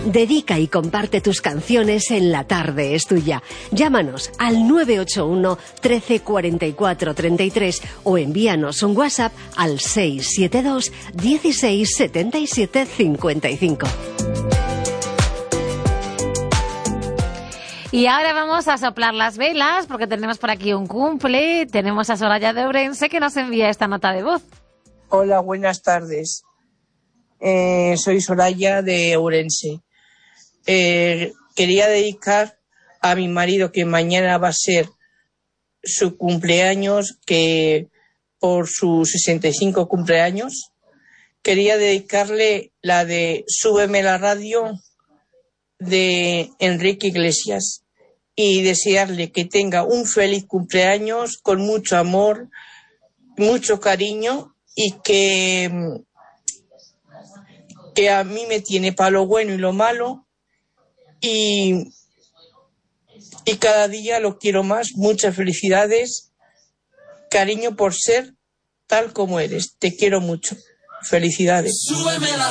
Dedica y comparte tus canciones en La Tarde es Tuya. Llámanos al 981 13 44 33 o envíanos un WhatsApp al 672 16 77 55. Y ahora vamos a soplar las velas porque tenemos por aquí un cumple. Tenemos a Soraya de Ourense que nos envía esta nota de voz. Hola, buenas tardes. Soy Soraya de Ourense. Quería dedicar a mi marido, que mañana va a ser su cumpleaños, que por su 65 cumpleaños, quería dedicarle la de Súbeme la radio de Enrique Iglesias y desearle que tenga un feliz cumpleaños con mucho amor, mucho cariño y que a mí me tiene para lo bueno y lo malo y cada día lo quiero más. Muchas felicidades, cariño, por ser tal como eres. Te quiero mucho. Felicidades.